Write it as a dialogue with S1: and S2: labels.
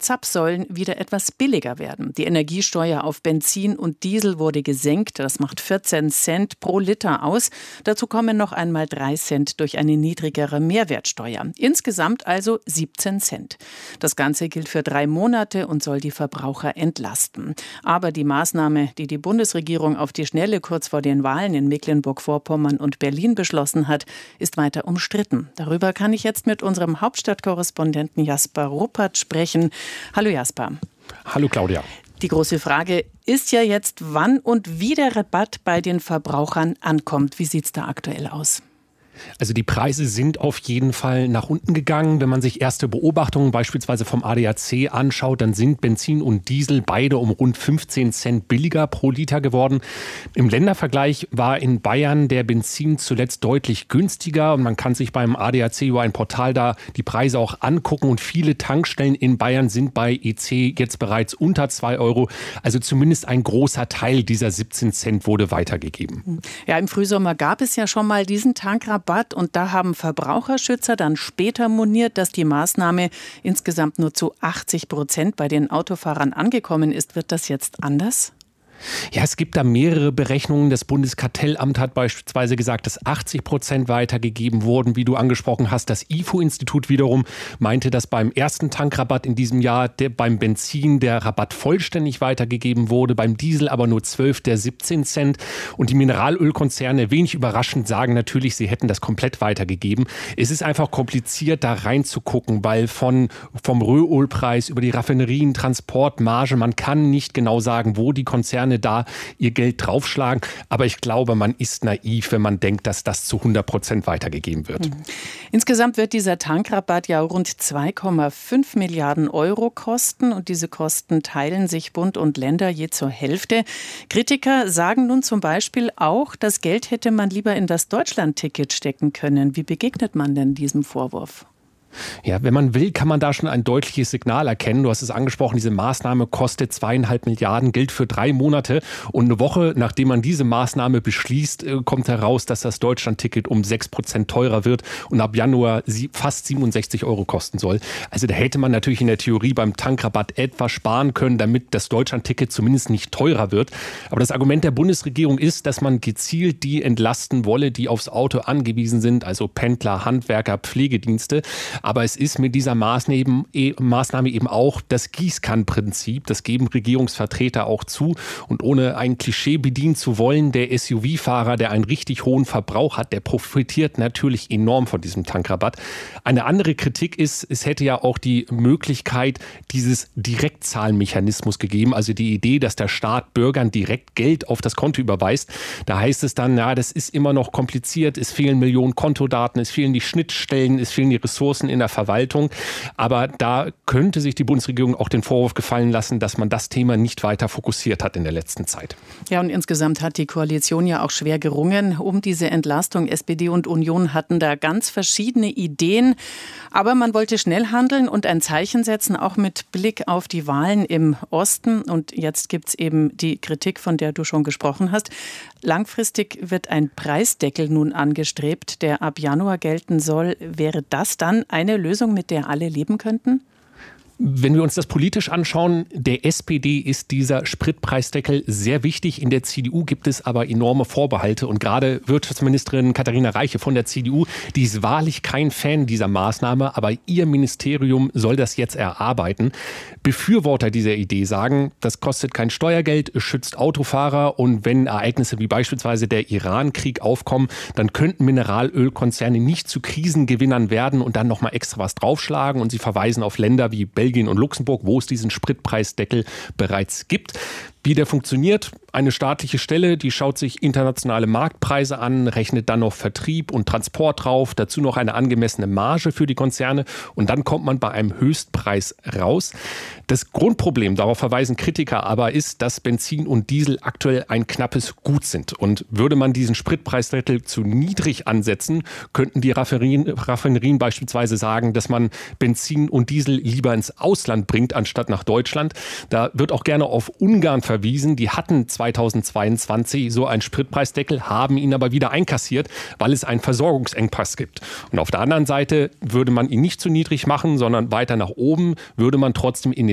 S1: Zapfsäulen wieder etwas billiger werden. Die Energiesteuer auf Benzin und Diesel wurde gesenkt. Das macht 14 Cent pro Liter aus. Dazu kommen noch einmal 3 Cent durch eine niedrigere Mehrwertsteuer. Insgesamt also 17 Cent. Das Ganze gilt für 3 Monate und soll die Verbraucher entlasten. Aber die Maßnahme, die die Bundesregierung auf die Schnelle kurz vor den Wahlen in Mecklenburg-Vorpommern und Berlin beschlossen hat, ist weiter umstritten. Darüber kann ich jetzt mit unserem Hauptstadtkorrespondenten Jasper Ruppert sprechen. Hallo Jasper.
S2: Hallo Claudia.
S1: Die große Frage ist ja jetzt, wann und wie der Rabatt bei den Verbrauchern ankommt. Wie sieht es da aktuell aus?
S2: Also die Preise sind auf jeden Fall nach unten gegangen. Wenn man sich erste Beobachtungen beispielsweise vom ADAC anschaut, dann sind Benzin und Diesel beide um rund 15 Cent billiger pro Liter geworden. Im Ländervergleich war in Bayern der Benzin zuletzt deutlich günstiger. Und man kann sich beim ADAC über ein Portal da die Preise auch angucken. Und viele Tankstellen in Bayern sind bei EC jetzt bereits unter 2 Euro. Also zumindest ein großer Teil dieser 17 Cent wurde weitergegeben.
S1: Ja, im Frühsommer gab es ja schon mal diesen Tankrabatt. Und da haben Verbraucherschützer dann später moniert, dass die Maßnahme insgesamt nur zu 80% bei den Autofahrern angekommen ist. Wird das jetzt anders?
S2: Ja, es gibt da mehrere Berechnungen. Das Bundeskartellamt hat beispielsweise gesagt, dass 80% weitergegeben wurden, wie du angesprochen hast. Das IFO-Institut wiederum meinte, dass beim ersten Tankrabatt in diesem Jahr beim Benzin der Rabatt vollständig weitergegeben wurde, beim Diesel aber nur 12 der 17 Cent. Und die Mineralölkonzerne, wenig überraschend, sagen natürlich, sie hätten das komplett weitergegeben. Es ist einfach kompliziert, da reinzugucken, weil vom Rohölpreis über die Raffinerien, Transport, Marge, man kann nicht genau sagen, wo die Konzerne da ihr Geld draufschlagen. Aber ich glaube, man ist naiv, wenn man denkt, dass das zu 100% weitergegeben wird.
S1: Insgesamt wird dieser Tankrabatt ja rund 2,5 Milliarden Euro kosten. Und diese Kosten teilen sich Bund und Länder je zur Hälfte. Kritiker sagen nun zum Beispiel auch, das Geld hätte man lieber in das Deutschland-Ticket stecken können. Wie begegnet man denn diesem Vorwurf?
S2: Ja, wenn man will, kann man da schon ein deutliches Signal erkennen. Du hast es angesprochen, diese Maßnahme kostet 2,5 Milliarden, gilt für 3 Monate. Und eine Woche, nachdem man diese Maßnahme beschließt, kommt heraus, dass das Deutschlandticket um 6% teurer wird und ab Januar fast 67 Euro kosten soll. Also da hätte man natürlich in der Theorie beim Tankrabatt etwas sparen können, damit das Deutschlandticket zumindest nicht teurer wird. Aber das Argument der Bundesregierung ist, dass man gezielt die entlasten wolle, die aufs Auto angewiesen sind, also Pendler, Handwerker, Pflegedienste. Aber es ist mit dieser Maßnahme eben auch das Gießkannenprinzip. Das geben Regierungsvertreter auch zu. Und ohne ein Klischee bedienen zu wollen, der SUV-Fahrer, der einen richtig hohen Verbrauch hat, der profitiert natürlich enorm von diesem Tankrabatt. Eine andere Kritik ist, es hätte ja auch die Möglichkeit dieses Direktzahlmechanismus gegeben. Also die Idee, dass der Staat Bürgern direkt Geld auf das Konto überweist. Da heißt es dann, ja, das ist immer noch kompliziert. Es fehlen Millionen Kontodaten, es fehlen die Schnittstellen, es fehlen die Ressourcen in der Verwaltung. Aber da könnte sich die Bundesregierung auch den Vorwurf gefallen lassen, dass man das Thema nicht weiter fokussiert hat in der letzten Zeit.
S1: Ja, und insgesamt hat die Koalition ja auch schwer gerungen um diese Entlastung. SPD und Union hatten da ganz verschiedene Ideen. Aber man wollte schnell handeln und ein Zeichen setzen, auch mit Blick auf die Wahlen im Osten. Und jetzt gibt es eben die Kritik, von der du schon gesprochen hast. Langfristig wird ein Preisdeckel nun angestrebt, der ab Januar gelten soll. Wäre das dann eine Lösung, mit der alle leben könnten?
S2: Wenn wir uns das politisch anschauen, der SPD ist dieser Spritpreisdeckel sehr wichtig. In der CDU gibt es aber enorme Vorbehalte. Und gerade Wirtschaftsministerin Katharina Reiche von der CDU, die ist wahrlich kein Fan dieser Maßnahme, aber ihr Ministerium soll das jetzt erarbeiten. Befürworter dieser Idee sagen, das kostet kein Steuergeld, es schützt Autofahrer. Und wenn Ereignisse wie beispielsweise der Iran-Krieg aufkommen, dann könnten Mineralölkonzerne nicht zu Krisengewinnern werden und dann nochmal extra was draufschlagen. Und sie verweisen auf Länder wie Belgien und Luxemburg, wo es diesen Spritpreisdeckel bereits gibt. Wie der funktioniert, eine staatliche Stelle, die schaut sich internationale Marktpreise an, rechnet dann noch Vertrieb und Transport drauf, dazu noch eine angemessene Marge für die Konzerne und dann kommt man bei einem Höchstpreis raus. Das Grundproblem, darauf verweisen Kritiker aber, ist, dass Benzin und Diesel aktuell ein knappes Gut sind. Und würde man diesen Spritpreisdeckel zu niedrig ansetzen, könnten die Raffinerien beispielsweise sagen, dass man Benzin und Diesel lieber ins Ausland bringt, anstatt nach Deutschland. Da wird auch gerne auf Ungarn verwiesen. Die hatten 2022 so einen Spritpreisdeckel, haben ihn aber wieder einkassiert, weil es einen Versorgungsengpass gibt. Und auf der anderen Seite würde man ihn nicht zu niedrig machen, sondern weiter nach oben, würde man trotzdem in den